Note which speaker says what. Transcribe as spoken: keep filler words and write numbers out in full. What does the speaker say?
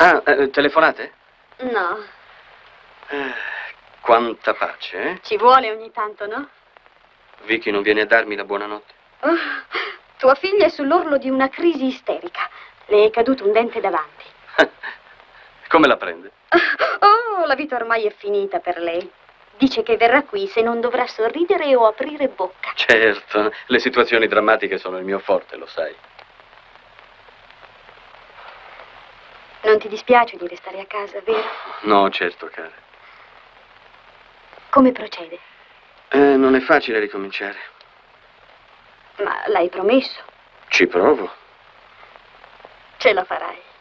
Speaker 1: Ah, eh, telefonate?
Speaker 2: No.
Speaker 1: Eh, quanta pace, eh?
Speaker 2: Ci vuole ogni tanto, no?
Speaker 1: Vicky non viene a darmi la buonanotte?
Speaker 2: Oh, tua figlia è sull'orlo di una crisi isterica. Le è caduto un dente davanti.
Speaker 1: Come la prende?
Speaker 2: Oh, la vita ormai è finita per lei. Dice che verrà qui se non dovrà sorridere o aprire bocca.
Speaker 1: Certo, le situazioni drammatiche sono il mio forte, lo sai.
Speaker 2: Non ti dispiace di restare a casa, vero?
Speaker 1: No, certo, cara.
Speaker 2: Come procede?
Speaker 1: Eh, non è facile ricominciare.
Speaker 2: Ma l'hai promesso.
Speaker 1: Ci provo.
Speaker 2: Ce la farai.